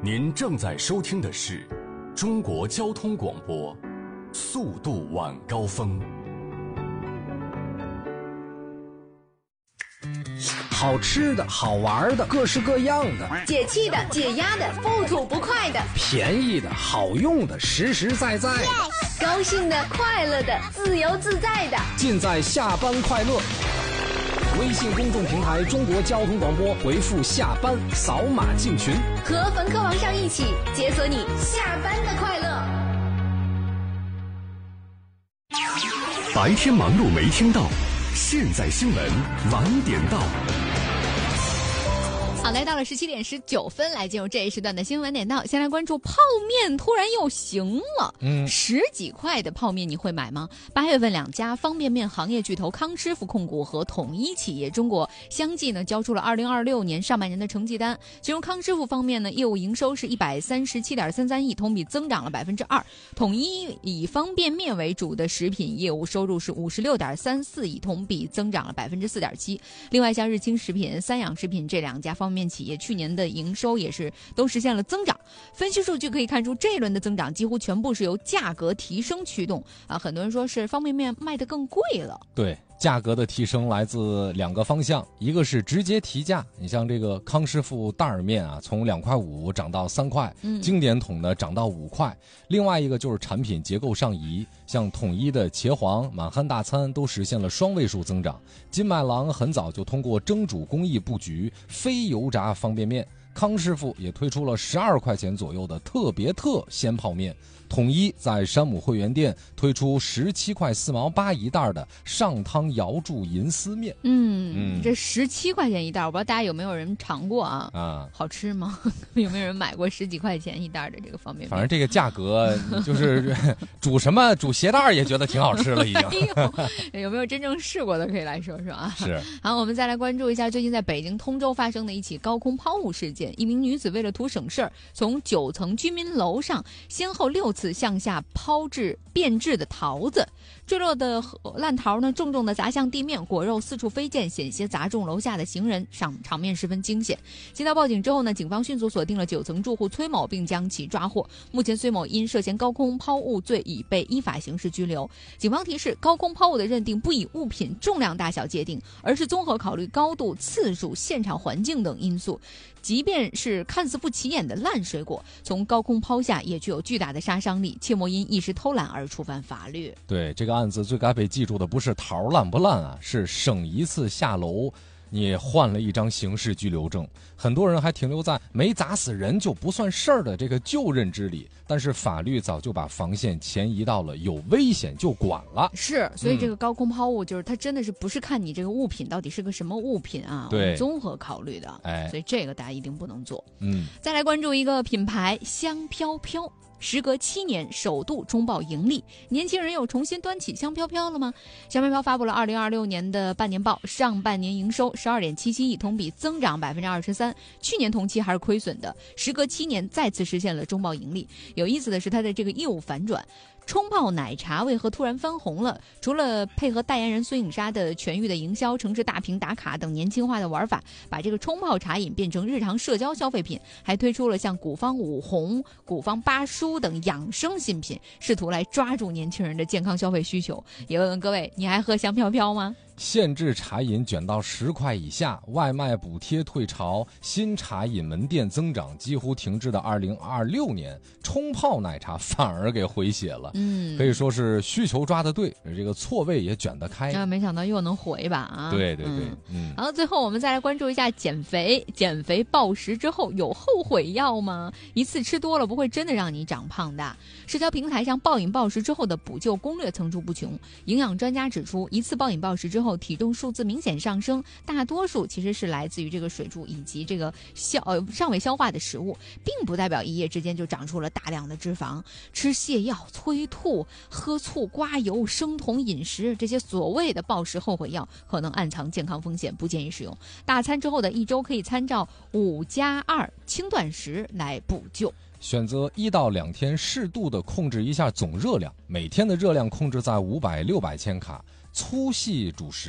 您正在收听的是中国交通广播，速度晚高峰。 好吃的好玩的各式各样的， 解气的解压的不吐不快的， 便宜的好用的实实在在， 高兴的快乐的自由自在的， 尽在下班快乐。微信公众平台中国交通广播，回复下班扫码进群， 和冯科王上一起解锁你下班的快乐。 白天忙碌没听到，现在新闻晚点到。 好，来到了17:19，来进入这一时段的新闻点到。先来关注泡面突然又行了，10几块的泡面你会买吗？8月份2家方便面行业巨头康师傅控股和统一企业中国相继呢交出了2026年上半年的成绩单。其中康师傅方面呢，业务营收是137.33亿，同比增长了2%。统一以方便面为主的食品业务收入是56.34亿，同比增长了4.7%。另外像日清食品、三养食品这2家方便面企业去年的营收也是都实现了增长。分析数据可以看出，这一轮的增长几乎全部是由价格提升驱动啊。很多人说是方便面卖得更贵了。 对，价格的提升来自2个方向，一个是直接提价，你像这个康师傅袋儿面啊，从2.5块涨到3块，经典桶呢涨到5块。另外一个就是产品结构上移，像统一的茄皇、满汉大餐都实现了双位数增长。金麦郎很早就通过蒸煮工艺布局非油炸方便面，康师傅也推出了12块钱左右的特别特鲜泡面。统一在山姆会员店推出17块4毛8一袋的上汤瑶柱银丝面。 这17块钱一袋，我不知道大家有没有人尝过啊？好吃吗？有没有人买过10几块钱一袋的这个方便面？ 反正这个价格就是煮什么煮鞋带也觉得挺好吃了已经。 有没有真正试过的可以来说说啊？ 是。 好，我们再来关注一下最近在北京通州发生的一起高空抛物事件。一名女子为了图省事儿，从9层居民楼上先后6次向下抛掷变质的桃子，坠落的烂桃呢重重的砸向地面，果肉四处飞溅，险些砸中楼下的行人，场面十分惊险。接到报警之后呢，警方迅速锁定了9层住户崔某，并将其抓获。目前崔某因涉嫌高空抛物罪已被依法刑事拘留。警方提示，高空抛物的认定不以物品重量大小界定，而是综合考虑高度、次数、现场环境等因素。即便是看似不起眼的烂水果，从高空抛下也具有巨大的杀伤力，切莫因一时偷懒而触犯法律。 对，这个案子最该被记住的不是桃烂不烂啊，是省一次下楼你换了一张刑事拘留证。很多人还停留在没砸死人就不算事儿的这个旧认知里，但是法律早就把防线前移到了有危险就管了。 是，所以这个高空抛物就是它真的是不是看你这个物品到底是个什么物品啊， 对， 综合考虑的。所以这个大家一定不能做。再来关注一个品牌香飘飘。时隔7年首度中报盈利，年轻人又重新端起香飘飘了吗？香飘飘发布了2026年的半年报，上半年营收12.77亿，同比增长23%，去年同期还是亏损的，时隔7年再次实现了中报盈利。有意思的是，它的这个业务反转。冲泡奶茶为何突然翻红了？除了配合代言人孙颖莎的全域的营销、城市大屏打卡等年轻化的玩法，把这个冲泡茶饮变成日常社交消费品，还推出了像古方五红、古方八叔等养生新品，试图来抓住年轻人的健康消费需求。也问问各位，你还喝香飘飘吗？ 限制茶饮卷到10块以下，外卖补贴退潮，新茶饮门店增长几乎停滞的2026年，冲泡奶茶反而给回血了。可以说是需求抓得对，这个错位也卷得开。 没想到又能火一把啊！ 对。 然后最后我们再来关注一下减肥暴食之后有后悔药吗？一次吃多了不会真的让你长胖的。社交平台上暴饮暴食之后的补救攻略层出不穷，营养专家指出，一次暴饮暴食之后体重数字明显上升，大多数其实是来自于这个水柱以及这个尚未消化的食物，并不代表一夜之间就长出了大量的脂肪。吃泻药、催吐、喝醋、刮油、生酮饮食，这些所谓的暴食后悔药可能暗藏健康风险，不建议使用。大餐之后的1周可以参照5+2轻断食来补救。 选择1到2天适度的控制一下总热量，每天的热量控制在500-600千卡，粗细主食，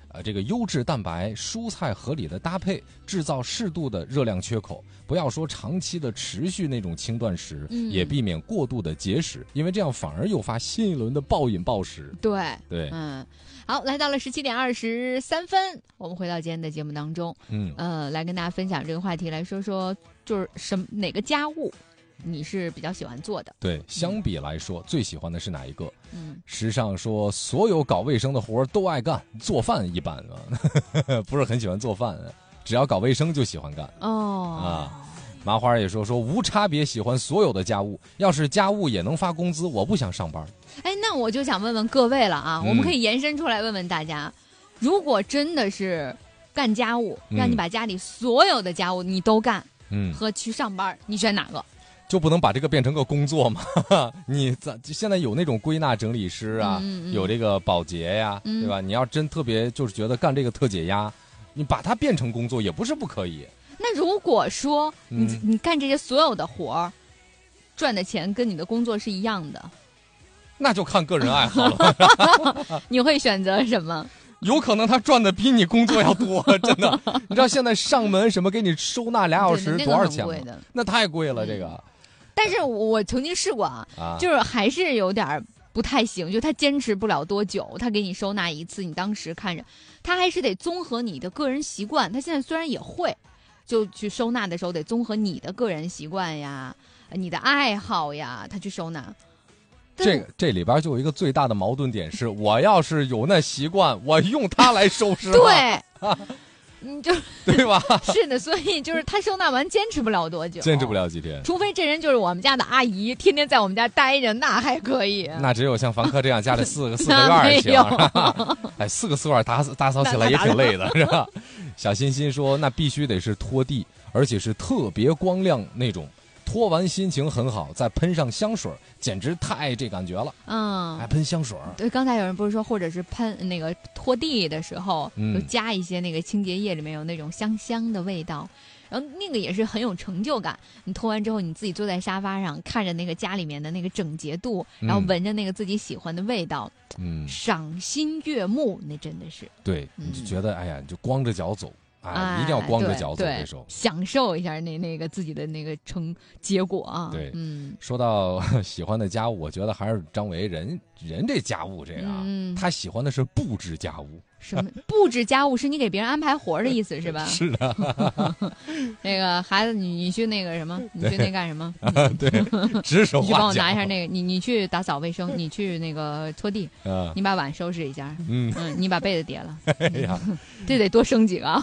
这个优质蛋白、蔬菜合理的搭配，制造适度的热量缺口。不要说长期的持续那种轻断食，也避免过度的节食，因为这样反而诱发新一轮的暴饮暴食。 对， 嗯。 好，来到了17点23分，我们回到今天的节目当中，来跟大家分享这个话题，来说说就是哪个家务你是比较喜欢做的？对， 相比来说，最喜欢的是哪一个？时尚说所有搞卫生的活都爱干，做饭一般不是很喜欢做饭，只要搞卫生就喜欢干。麻花也说无差别喜欢所有的家务，要是家务也能发工资，我不想上班。 那我就想问问各位了啊，我们可以延伸出来问问大家，如果真的是干家务，让你把家里所有的家务你都干，和去上班，你选哪个？ 就不能把这个变成个工作吗？你现在有那种归纳整理师啊，有这个保洁呀，对吧？你要真特别就是觉得干这个特解压，你把它变成工作也不是不可以。 那如果说你干这些所有的活儿，赚的钱跟你的工作是一样的， 那就看个人爱好了。 你会选择什么？ 有可能他赚的比你工作要多，真的。你知道现在上门什么给你收纳2小时多少钱吗？那太贵了，这个。 但是我曾经试过啊，就是还是有点不太行，就他坚持不了多久，他给你收纳一次，你当时看着，他还是得综合你的个人习惯。他现在虽然也会。就去收纳的时候得综合你的个人习惯呀，你的爱好呀，他去收纳。 这里边就有一个最大的矛盾点是，我要是有那习惯，我用它来收拾。 对，你就对吧？ 是的，所以就是他收纳完坚持不了多久， 坚持不了几天， 除非这人就是我们家的阿姨，天天在我们家待着，那还可以。 那只有像房客这样家里四个院行。4个四院打扫起来也挺累的，是吧？小欣欣说，那必须得是拖地，而且是特别光亮那种。拖完心情很好，再喷上香水，简直太这感觉了。还喷香水。 对，刚才有人不是说，或者是喷那个拖地的时候，就加一些那个清洁液，里面有那种香香的味道，然后那个也是很有成就感。你拖完之后，你自己坐在沙发上，看着那个家里面的那个整洁度，然后闻着那个自己喜欢的味道，赏心悦目，那真的是。 对，你就觉得哎呀，你就光着脚走。一定要光着脚走这时候， 享受一下那个自己的那个结果啊。 对，说到喜欢的家务，我觉得还是张维人这家务这个他喜欢的是布置家务。 什么布置家务？是你给别人安排活的意思是吧？ 是的。 那个孩子，你去那个什么？你去那干什么？ 对，指手画脚。 你去帮我拿一下那个，你去打扫卫生，你去那个拖地，你把碗收拾一下，你把被子叠了。这得多生几个。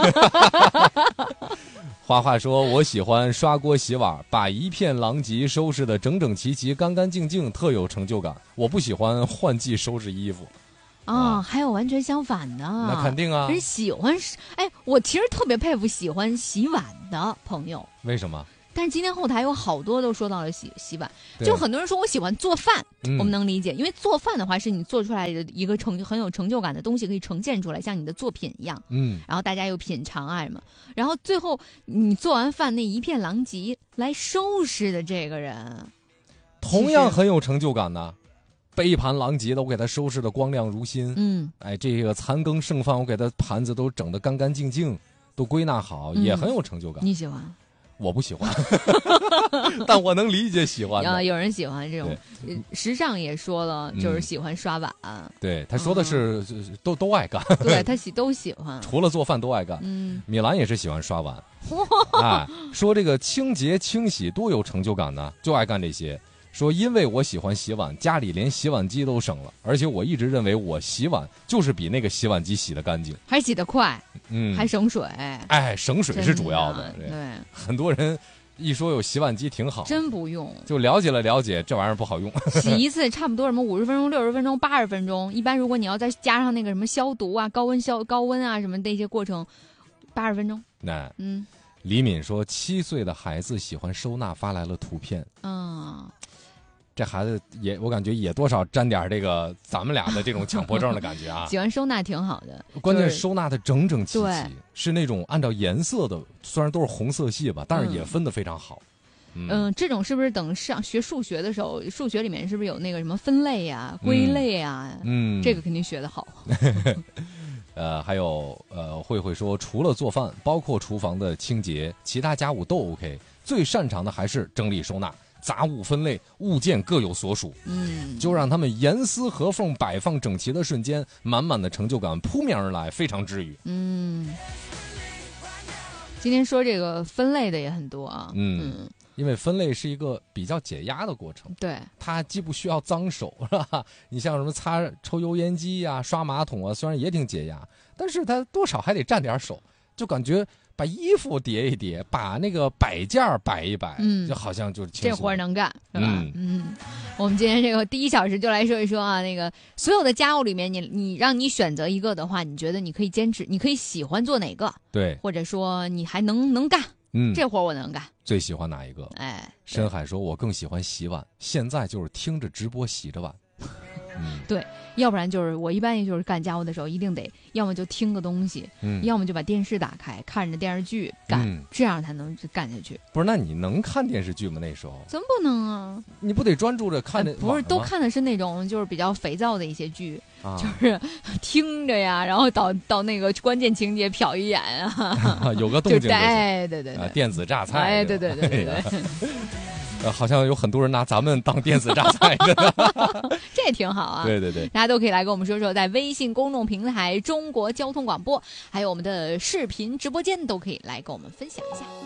花花说，我喜欢刷锅洗碗，把一片狼藉收拾得整整齐齐、干干净净，特有成就感。我不喜欢换季收拾衣服。 还有完全相反的。 那肯定啊， 人喜欢我其实特别佩服喜欢洗碗的朋友。 为什么？ 但是今天后台有好多都说到了洗碗，就很多人说我喜欢做饭，我们能理解，因为做饭的话是你做出来的一个很有成就感的东西可以呈现出来，像你的作品一样，然后大家又品尝啊什么，然后最后你做完饭那一片狼藉来收拾的这个人， 同样很有成就感呢。杯盘狼藉的我给他收拾的光亮如新，这个残羹剩饭我给他盘子都整得干干净净，都归纳好，也很有成就感。 你喜欢？ 我不喜欢。但我能理解喜欢的。 有人喜欢这种。时尚也说了，就是喜欢刷碗。 对，他说的是都爱干。 对，他都喜欢， 除了做饭都爱干。米兰也是喜欢刷碗。说这个清洁清洗多有成就感呢，就爱干这些。说因为我喜欢洗碗，家里连洗碗机都省了，而且我一直认为我洗碗就是比那个洗碗机洗得干净， 还洗得快，还省水。 省水是主要的。 对， 很多人一说有洗碗机挺好， 真不用， 就了解这玩意儿不好用。 洗一次差不多什么50分钟、60分钟、80分钟，一般如果你要再加上那个什么消毒啊、高温啊什么那些过程，80分钟。李敏说7岁的孩子喜欢收纳，发来了图片。 这孩子我感觉也多少沾点这个咱们俩的这种强迫症的感觉啊。 喜欢收纳挺好的， 关键是收纳的整整齐齐，是那种按照颜色的，虽然都是红色系吧，但是也分得非常好。 这种是不是等学数学的时候，数学里面是不是有那个什么分类啊、归类啊？这个肯定学得好。 还有慧慧说，除了做饭，包括厨房的清洁，其他家务都 OK， 最擅长的还是整理收纳。杂物分类，物件各有所属，就让他们严丝合缝摆放整齐的瞬间，满满的成就感扑面而来，非常治愈。 今天说这个分类的也很多啊， 因为分类是一个比较解压的过程， 对， 它既不需要脏手，是吧？你像什么抽油烟机呀、刷马桶啊，虽然也挺解压，但是它多少还得沾点手，就感觉把衣服叠一叠，把那个摆件摆一摆，就好像就是这活能干，是吧？我们今天这个第1小时就来说一说啊，那个所有的家务里面，你让你选择一个的话，你觉得你可以坚持，你可以喜欢做哪个？ 对， 或者说你还能干？这活我能干。 最喜欢哪一个？深海说，我更喜欢洗碗，现在就是听着直播洗着碗。 对，要不然就是我一般也就是干家务的时候，一定得要么就听个东西，要么就把电视打开，看着电视剧干，这样才能干下去。 不是，那你能看电视剧吗？那时候怎么不能啊？ 你不得专注着看不是，都看的是那种就是比较肥皂的一些剧，就是听着呀，然后到那个关键情节瞟一眼啊， 有个动静就行。 对， 电子榨菜， 对。 好像有很多人拿咱们当电子榨菜这挺好啊。 对， 大家都可以来跟我们说说，在微信公众平台中国交通广播，还有我们的视频直播间，都可以来跟我们分享一下。